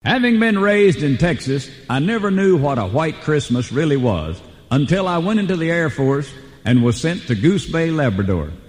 Having been raised in Texas, I never knew what a white Christmas really was until I went into the Air Force and was sent to Goose Bay, Labrador.